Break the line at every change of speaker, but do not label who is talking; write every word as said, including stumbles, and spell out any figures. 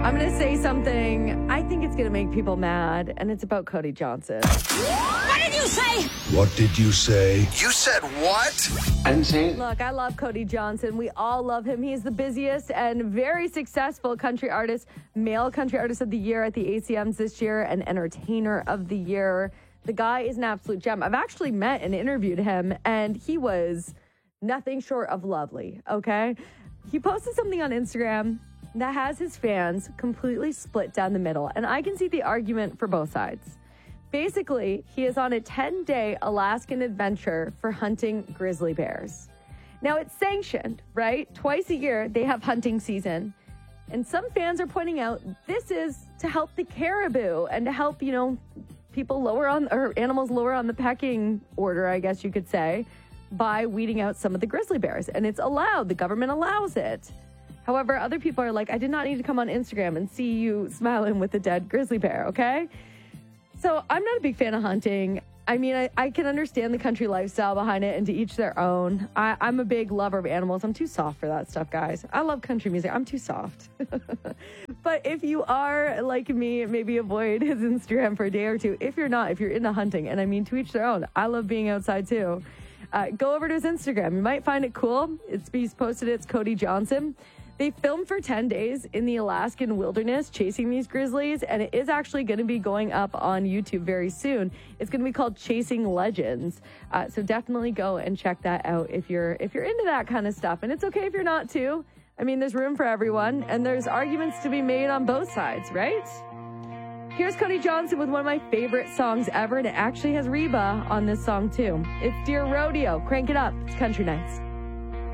I'm going to say something. I think it's going to make people mad, and it's about Cody Johnson.
What did you say?
What did you say?
You said what?
I didn't say it.
Look, I love Cody Johnson. We all love him. He's the busiest and very successful country artist, male country artist of the year at the A C Ms this year, and entertainer of the year. The guy is an absolute gem. I've actually met and interviewed him, and he was nothing short of lovely, okay? He posted something on Instagram that has his fans completely split down the middle, and I can see the argument for both sides. Basically, he is on a ten-day Alaskan adventure for hunting grizzly bears. Now, it's sanctioned, right? Twice a year, they have hunting season. And some fans are pointing out this is to help the caribou and to help, you know, people lower on, or animals lower on the pecking order, I guess you could say, by weeding out some of the grizzly bears. And it's allowed. The government allows it. However, other people are like, I did not need to come on Instagram and see you smiling with a dead grizzly bear, okay? So I'm not a big fan of hunting. I mean, I, I can understand the country lifestyle behind it, and to each their own. I, I'm a big lover of animals. I'm too soft for that stuff, guys. I love country music. I'm too soft. But if you are like me, maybe avoid his Instagram for a day or two. If you're not, if you're into hunting, and I mean, to each their own. I love being outside too. Uh, go over to his Instagram. You might find it cool. It's, he's posted it. It's Cody Johnson. They filmed for ten days in the Alaskan wilderness chasing these grizzlies, and it is actually going to be going up on YouTube very soon. It's going to be called Chasing Legends. Uh, so definitely go and check that out if you're if you're into that kind of stuff. And it's okay if you're not too. I mean, there's room for everyone, and there's arguments to be made on both sides, right? Here's Cody Johnson with one of my favorite songs ever, and it actually has Reba on this song too. It's Dear Rodeo. Crank it up. It's Country Nights.